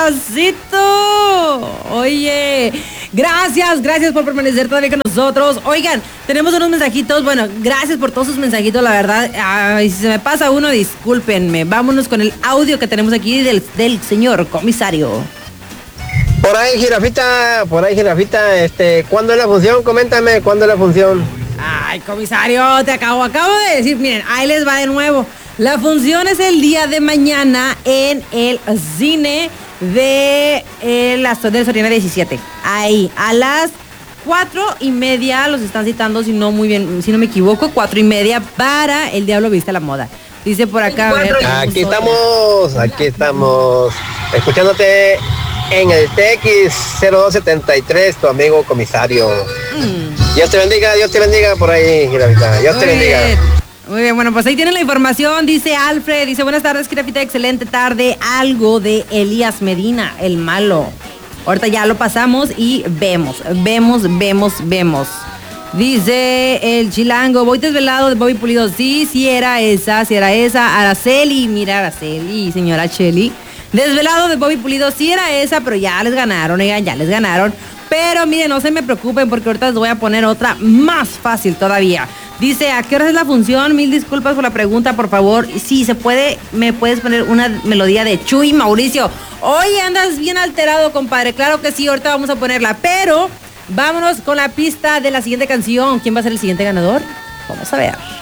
papacito. Oye, gracias por permanecer todavía con nosotros. Oigan, tenemos unos mensajitos. Bueno, gracias por todos sus mensajitos, la verdad. Ay, si se me pasa uno, discúlpenme. Vámonos con el audio que tenemos aquí del señor comisario. Por ahí, jirafita, ¿cuándo es la función? Coméntame, ¿cuándo es la función? Ay, comisario, acabo de decir, miren, ahí les va de nuevo. La función es el día de mañana en el cine de del Soriana 17. Ahí, a las 4:30 los están citando, si no me equivoco, 4:30 para El Diablo Viste a la Moda. Dice por acá, a ver, aquí estamos, escuchándote en el TX0273, tu amigo comisario. Dios te bendiga por ahí, jirafita. Dios te bendiga. Muy bien, bueno, pues ahí tienen la información, dice Alfred, dice, buenas tardes, jirafita, excelente tarde, algo de Elías Medina, el malo. Ahorita ya lo pasamos y vemos. Dice el chilango, voy desvelado de Bobby Pulido, sí era esa, Araceli, mira Araceli, señora Cheli, desvelado de Bobby Pulido, sí era esa, pero ya les ganaron, pero miren, no se me preocupen porque ahorita les voy a poner otra más fácil todavía. Dice, ¿a qué hora es la función? Mil disculpas por la pregunta, por favor. Sí, se puede, me puedes poner una melodía de Chuy Mauricio. Oye, andas bien alterado, compadre. Claro que sí, ahorita vamos a ponerla. Pero vámonos con la pista de la siguiente canción. ¿Quién va a ser el siguiente ganador? Vamos a ver.